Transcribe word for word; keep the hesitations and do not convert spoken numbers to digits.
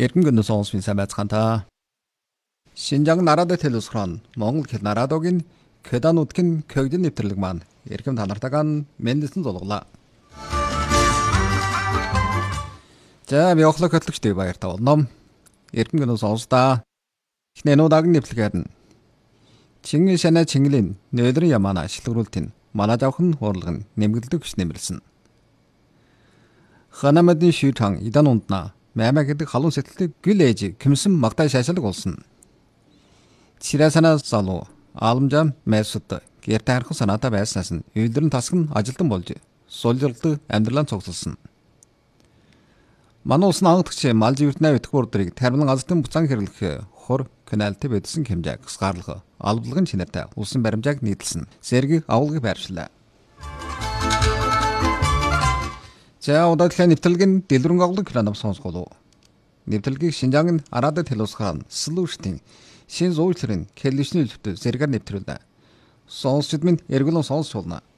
Эргэн гэнэ сонсмын сайн байцгаана. Шинжаан нарадад телевизрон Монгол хэл нарадогийн Кэдануудгийн көгдөн нэвтрэлэг маань эрхэм танартагаан мэндэлсэн зулглаа. За би охлог хөтлөгчтэй баяртай болно. Эрхэм гэнэ сонсдаа. Эхнэнүүdag нэвтрэлгээр нь Чингэн шанаа Чингэлийн нөөлрийн ямаана шилгэрүүлтийн манай давхан хуурлага нь нэмгэлдэг гэж нэмэлсэн. Ханамадын шүтэн идан унтна маймаа гэдэг халуун сэтгэлтэй гүл ээж кимсэн магтай шашаалг болсон. Чирасана залуу аламжам мэсэд гэрте харах санаатай байснаас нь өөлрөн тасг нь ажилтан болж суулжралд амьдралаа цогцолсон. Мануус наагдагч мал живэртнээ өтөх бүрдрийг тармилан азтын буцаан хэрлэх хор каналтай байдсан хэмжээг сгаарлах албалгын чинэртэй улсын баримжааг нийтэлсэн. Сэрги авалгыг байршлаа. За удаадлын нэвтрэлгийн дэлгэрэнг авлаг гранам сонсголоо. Нэвтрэлгийг Шинжаан нарадад телевизрон Solution шин зуучларын кэлишний өвтө зэрэгээр нэвтрүүлнэ. Сонсчид минь эргэлэн сонсч болно.